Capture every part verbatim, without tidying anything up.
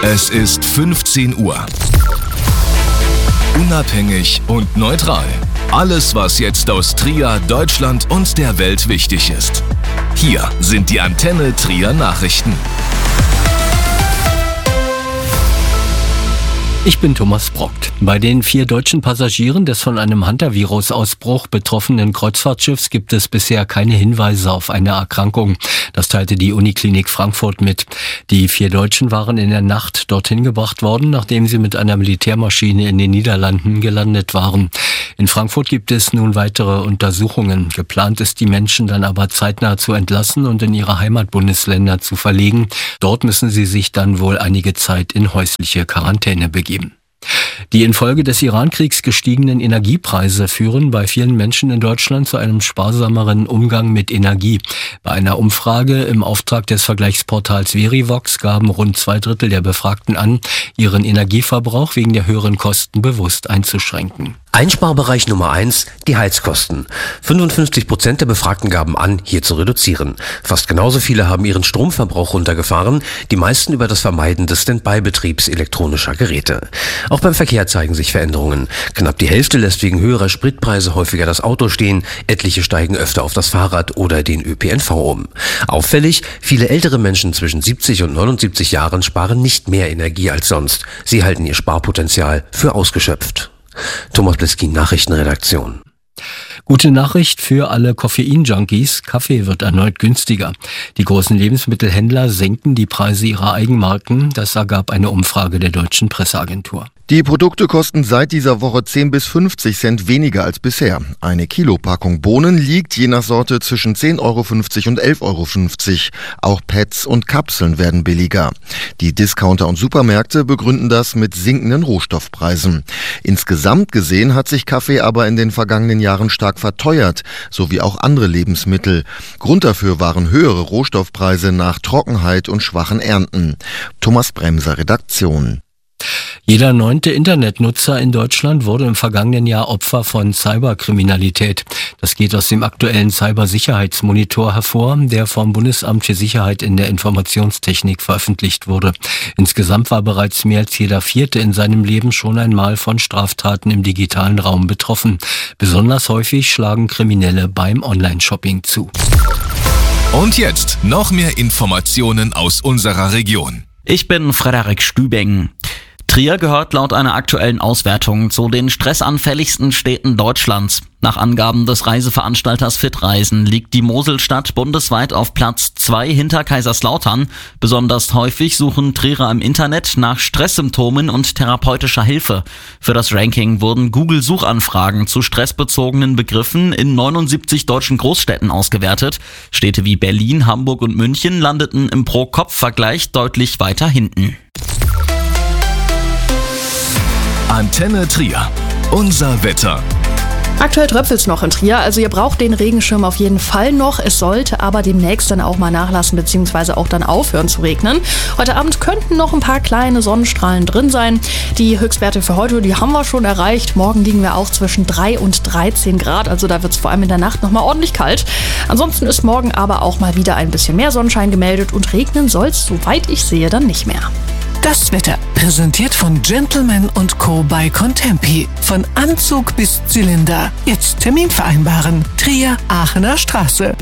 Es ist fünfzehn Uhr. Unabhängig und neutral. Alles, was jetzt aus Trier, Deutschland und der Welt wichtig ist. Hier sind die Antenne Trier Nachrichten. Ich bin Thomas Brockt. Bei den vier deutschen Passagieren des von einem Hantavirus-Ausbruch betroffenen Kreuzfahrtschiffs gibt es bisher keine Hinweise auf eine Erkrankung. Das teilte die Uniklinik Frankfurt mit. Die vier Deutschen waren in der Nacht dorthin gebracht worden, nachdem sie mit einer Militärmaschine in den Niederlanden gelandet waren. In Frankfurt gibt es nun weitere Untersuchungen. Geplant ist, die Menschen dann aber zeitnah zu entlassen und in ihre Heimatbundesländer zu verlegen. Dort müssen sie sich dann wohl einige Zeit in häusliche Quarantäne begeben. Die infolge des Iran-Kriegs gestiegenen Energiepreise führen bei vielen Menschen in Deutschland zu einem sparsameren Umgang mit Energie. Bei einer Umfrage im Auftrag des Vergleichsportals Verivox gaben rund zwei Drittel der Befragten an, ihren Energieverbrauch wegen der höheren Kosten bewusst einzuschränken. Einsparbereich Nummer eins, die Heizkosten. fünfundfünfzig Prozent der Befragten gaben an, hier zu reduzieren. Fast genauso viele haben ihren Stromverbrauch runtergefahren, die meisten über das Vermeiden des Standby-Betriebs elektronischer Geräte. Auch beim Verkehr zeigen sich Veränderungen. Knapp die Hälfte lässt wegen höherer Spritpreise häufiger das Auto stehen, etliche steigen öfter auf das Fahrrad oder den Ö P N V um. Auffällig, viele ältere Menschen zwischen siebzig und neunundsiebzig Jahren sparen nicht mehr Energie als sonst. Sie halten ihr Sparpotenzial für ausgeschöpft. Thomas Bliskin, Nachrichtenredaktion. Gute Nachricht für alle Koffein-Junkies. Kaffee wird erneut günstiger. Die großen Lebensmittelhändler senken die Preise ihrer Eigenmarken. Das ergab eine Umfrage der Deutschen Presseagentur. Die Produkte kosten seit dieser Woche zehn bis fünfzig Cent weniger als bisher. Eine Kilopackung Bohnen liegt je nach Sorte zwischen zehn Euro fünfzig und elf Euro fünfzig. Auch Pads und Kapseln werden billiger. Die Discounter und Supermärkte begründen das mit sinkenden Rohstoffpreisen. Insgesamt gesehen hat sich Kaffee aber in den vergangenen Jahren stark verteuert, sowie auch andere Lebensmittel. Grund dafür waren höhere Rohstoffpreise nach Trockenheit und schwachen Ernten. Thomas Bremser, Redaktion. Jeder neunte Internetnutzer in Deutschland wurde im vergangenen Jahr Opfer von Cyberkriminalität. Das geht aus dem aktuellen Cybersicherheitsmonitor hervor, der vom Bundesamt für Sicherheit in der Informationstechnik veröffentlicht wurde. Insgesamt war bereits mehr als jeder Vierte in seinem Leben schon einmal von Straftaten im digitalen Raum betroffen. Besonders häufig schlagen Kriminelle beim Online-Shopping zu. Und jetzt noch mehr Informationen aus unserer Region. Ich bin Frederik Stübing. Trier gehört laut einer aktuellen Auswertung zu den stressanfälligsten Städten Deutschlands. Nach Angaben des Reiseveranstalters Fitreisen liegt die Moselstadt bundesweit auf Platz zwei hinter Kaiserslautern. Besonders häufig suchen Trierer im Internet nach Stresssymptomen und therapeutischer Hilfe. Für das Ranking wurden Google-Suchanfragen zu stressbezogenen Begriffen in neunundsiebzig deutschen Großstädten ausgewertet. Städte wie Berlin, Hamburg und München landeten im Pro-Kopf-Vergleich deutlich weiter hinten. Antenne Trier. Unser Wetter. Aktuell tröpfelt's noch in Trier, also ihr braucht den Regenschirm auf jeden Fall noch. Es sollte aber demnächst dann auch mal nachlassen bzw. auch dann aufhören zu regnen. Heute Abend könnten noch ein paar kleine Sonnenstrahlen drin sein. Die Höchstwerte für heute, die haben wir schon erreicht. Morgen liegen wir auch zwischen drei und dreizehn Grad, also da wird's vor allem in der Nacht nochmal ordentlich kalt. Ansonsten ist morgen aber auch mal wieder ein bisschen mehr Sonnenschein gemeldet und regnen soll's, soweit ich sehe, dann nicht mehr. Das Wetter, präsentiert von Gentleman und Co. bei Contempi. Von Anzug bis Zylinder. Jetzt Termin vereinbaren. Trier, Aachener Straße.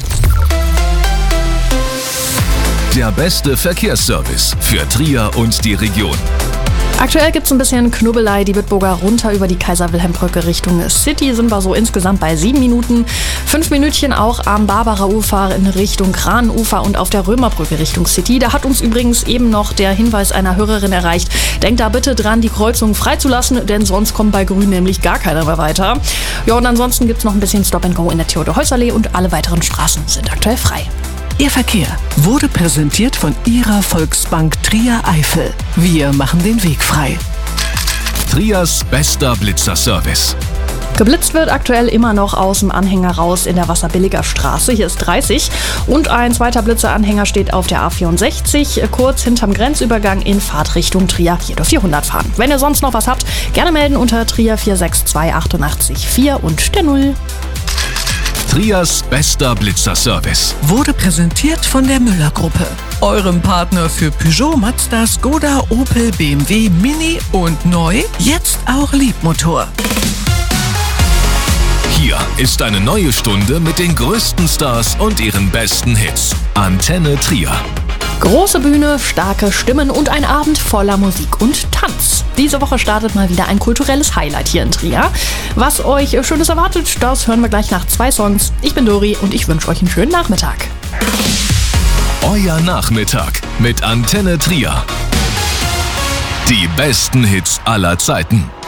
Der beste Verkehrsservice für Trier und die Region. Aktuell gibt es ein bisschen Knubbelei, die Bitburger runter über die Kaiser-Wilhelm-Brücke Richtung City sind wir so insgesamt bei sieben Minuten. Fünf Minütchen auch am Barbarer Ufer in Richtung Kranenufer und auf der Römerbrücke Richtung City. Da hat uns übrigens eben noch der Hinweis einer Hörerin erreicht. Denkt da bitte dran, die Kreuzung freizulassen, denn sonst kommt bei Grün nämlich gar keiner mehr weiter. Ja, und ansonsten gibt es noch ein bisschen Stop and Go in der Theodor-Heuss-Allee und alle weiteren Straßen sind aktuell frei. Ihr Verkehr wurde präsentiert von Ihrer Volksbank Trier-Eifel. Wir machen den Weg frei. Triers bester Blitzerservice. Geblitzt wird aktuell immer noch aus dem Anhänger raus in der Wasserbilliger Straße. Hier ist dreißig. Und ein zweiter Blitzeranhänger steht auf der A vierundsechzig, kurz hinterm Grenzübergang in Fahrtrichtung Trier. Hier dürft ihr hundert fahren. Wenn ihr sonst noch was habt, gerne melden unter Trier vier sechs zwei acht acht vier und der null. Trias bester Blitzerservice. Wurde präsentiert von der Müller-Gruppe, eurem Partner für Peugeot, Mazda, Skoda, Opel, B M W, Mini und neu, jetzt auch Liebmotor. Hier ist eine neue Stunde mit den größten Stars und ihren besten Hits. Antenne Trier. Große Bühne, starke Stimmen und ein Abend voller Musik und Tanz. Diese Woche startet mal wieder ein kulturelles Highlight hier in Trier. Was euch Schönes erwartet, das hören wir gleich nach zwei Songs. Ich bin Dori und ich wünsche euch einen schönen Nachmittag. Euer Nachmittag mit Antenne Trier. Die besten Hits aller Zeiten.